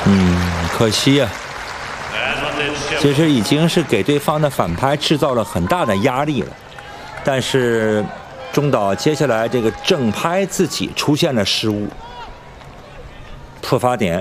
可惜呀、其实已经是给对方的反拍制造了很大的压力了，但是中岛接下来这个正拍自己出现了失误，破发点。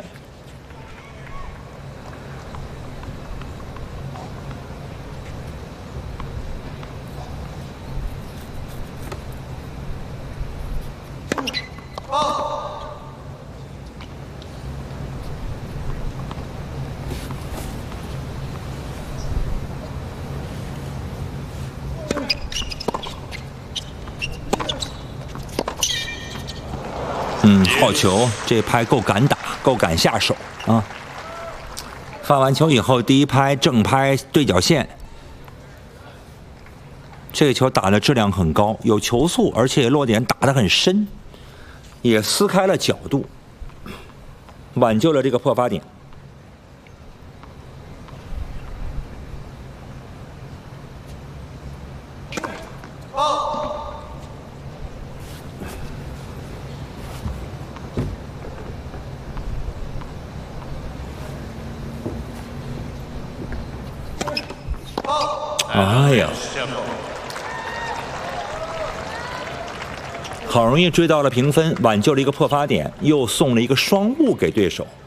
好球，这拍够敢打，够敢下手啊！发完球以后，第一拍正拍对角线，这个球打的质量很高，有球速，而且落点打得很深，也撕开了角度，挽救了这个破发点。哎呀，好容易追到了平分，挽救了一个破发点，又送了一个双误给对手。